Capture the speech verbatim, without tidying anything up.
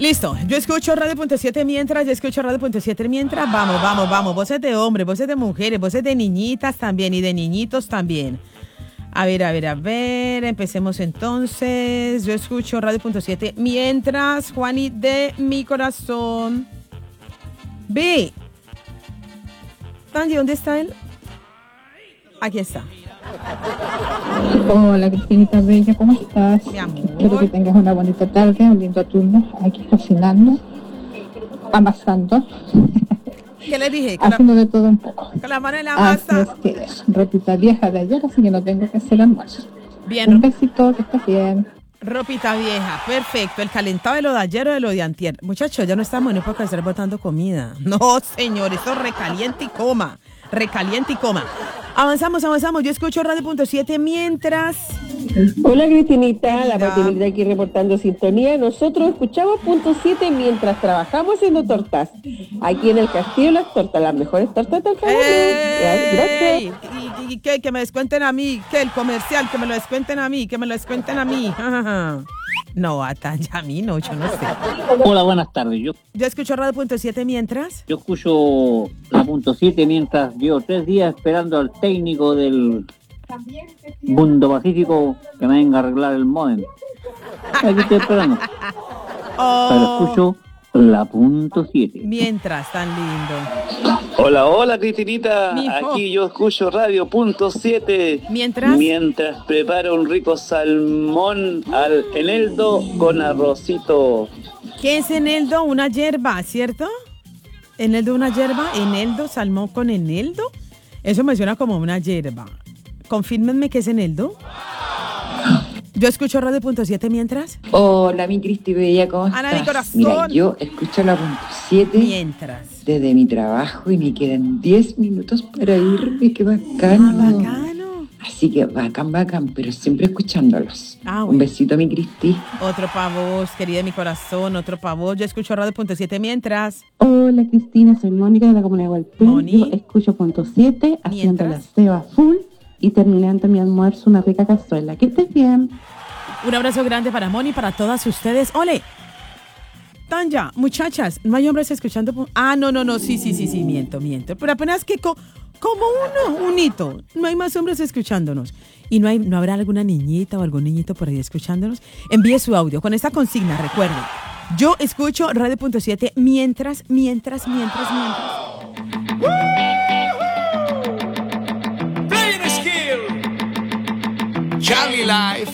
Listo, yo escucho Radio Punto siete mientras, yo escucho Radio Punto siete mientras, vamos, vamos, vamos, voces de hombres, voces de mujeres, voces de niñitas también y de niñitos también. A ver, a ver, a ver, empecemos entonces. Yo escucho Radio Punto siete mientras, Juani de mi corazón. Ve. Tanji, ¿dónde está él? Aquí está. Hola, Cristinita Bella, ¿cómo estás? Mi amor. Espero que tengas una bonita tarde, un lindo turno aquí cocinando, amasando, ¿Qué le dije? Con haciendo la, de todo un poco. con la mano en la Así masa. es que es ropita vieja de ayer, así que no tengo que hacer almuerzo. Bien, Un besito, que estés bien. ropita vieja, perfecto. El calentado de lo de ayer o de lo de antier. Muchachos, ya no estamos en época de estar botando comida. No, señor, esto recaliente y coma. Recaliente y coma. Avanzamos, avanzamos. Yo escucho Radio Punto siete mientras... Hola Cristinita, Querida. la Patimilda aquí reportando sintonía. Nosotros escuchamos Punto siete mientras trabajamos haciendo tortas. Aquí en el Castillo Las Tortas, las mejores tortas del Alfajor. ¡Ey! Gracias. ¿Y, y qué? Que me descuenten a mí. ¿Qué? El comercial, que me lo descuenten a mí. Que me lo descuenten a mí. No, hasta ya a mí no, yo no sé. Hola, buenas tardes. Yo, Yo escucho Radio Punto siete mientras... yo escucho la punto siete mientras llevo tres días esperando al técnico del Mundo Pacífico que me venga a arreglar el módem. Aquí estoy esperando. Oh, Pero escucho la punto siete. mientras, tan lindo. Hola, hola Cristinita, Mijo. aquí yo escucho Radio Punto siete Mientras... mientras preparo un rico salmón al eneldo con arrocito. ¿Qué es eneldo? Una yerba, ¿cierto? Eneldo, una yerba. Eneldo, salmón con eneldo. Eso me suena como una yerba. Confírmenme qué es eneldo. Yo escucho Radio Punto siete mientras... Hola, mi Cristi Bella, ¿cómo estás? Ana, mi corazón. Mira, yo escucho la punto siete Mientras. desde mi trabajo y me quedan diez minutos para irme, qué Ah, bacano. bacano. Así que bacán, bacán, pero siempre escuchándolos. Ah, Un bueno. besito, mi Cristi. Otro pa' vos, querida de mi corazón, otro pa' vos. Yo escucho Radio Punto siete mientras... Hola, Cristina, soy Mónica de la Comunidad de Gualpén. Moni. Yo escucho Punto siete, haciendo la Mientras. ceba full y terminando mi almuerzo una rica cazuela. Que estés bien. Un abrazo grande para Moni y para todas ustedes. ¡Ole! Tanya, muchachas, no hay hombres escuchando. pu- Ah, no, no, no, sí, sí, sí, sí, miento, miento. Pero apenas que co- como uno, un hito. No hay más hombres escuchándonos. Y no hay, no habrá alguna niñita o algún niñito por ahí escuchándonos. Envíe su audio con esta consigna, recuerde. Yo escucho Radio Punto siete mientras, mientras, mientras, mientras. Playing skill. Charlie Life.